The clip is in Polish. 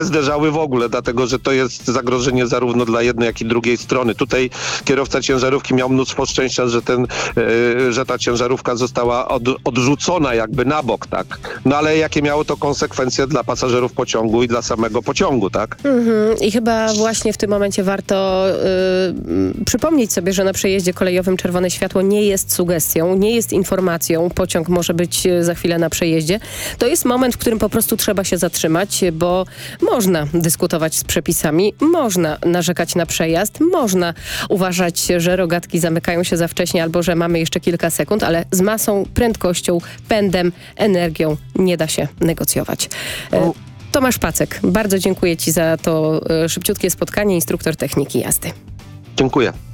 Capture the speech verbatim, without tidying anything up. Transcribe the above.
zderzały w ogóle, dlatego że to jest zagrożenie zarówno dla jednej, jak i drugiej strony. Tutaj kierowca ciężarówki miał mnóstwo szczęścia, że, ten, yy, że ta ciężarówka została od, odrzucona jakby na bok, tak? No ale jakie miało to konsekwencje dla pasażerów pociągu i dla samego pociągu, tak? Mhm. I chyba właśnie w tym momencie warto yy, przypomnieć sobie, że na przejeździe kolejowym czerwone światło nie jest sugestią, nie jest informacją, pociąg może być za chwilę na przejeździe. To jest moment, w którym po prostu trzeba się zatrzymać, bo można dyskutować z przepisami, można narzekać na przejazd, można uważać, że rogatki zamykają się za wcześnie albo że mamy jeszcze kilka sekund, ale z masą, prędkością, pędem, energią nie da się negocjować. E, Tomasz Pacek, bardzo dziękuję Ci za to e, szybciutkie spotkanie, instruktor techniki jazdy. Dziękuję.